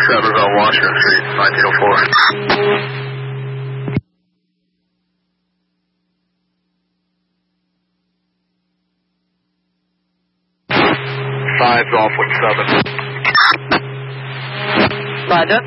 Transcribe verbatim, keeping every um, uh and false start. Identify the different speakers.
Speaker 1: seven on Washington Street, nineteen oh four. Five Golf with seven.
Speaker 2: Roger.